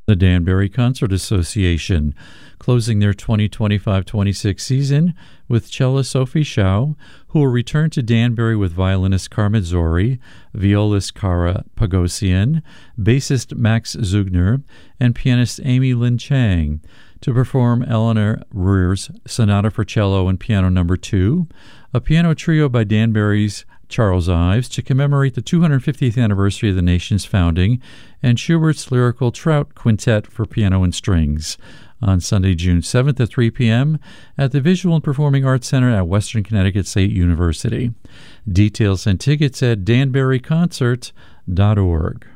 The Danbury Concert Association, closing their 2025-26 season with cellist Sophie Shao, who will return to Danbury with violinist Carmen Zori, violist Kara Pagosian, bassist Max Zugner, and pianist Amy Lin Chang to perform Eleanor Rear's Sonata for Cello and Piano No. 2, a piano trio by Danbury's Charles Ives to commemorate the 250th anniversary of the nation's founding, and Schubert's lyrical Trout Quintet for piano and strings on Sunday, June 7th at 3 p.m. at the Visual and Performing Arts Center at Western Connecticut State University. Details and tickets at danburyconcert.org.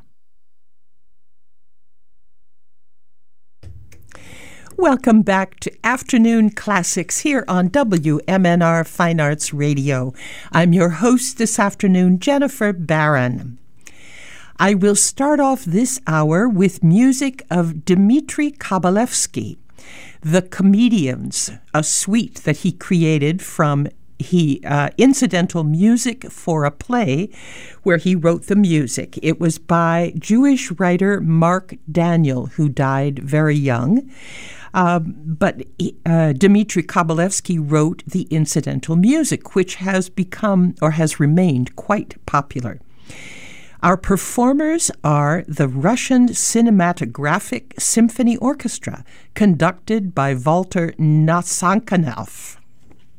Welcome back to Afternoon Classics here on WMNR Fine Arts Radio. I'm your host this afternoon, Jennifer Barron. I will start off this hour with music of Dmitri Kabalevsky, The Comedians, a suite that he created from incidental music for a play where he wrote the music. It was by Jewish writer Mark Daniel, who died very young. But Dmitri Kabalevsky wrote the incidental music, which has become or has remained quite popular. Our performers are the Russian Cinematographic Symphony Orchestra, conducted by Walter Nasankanov.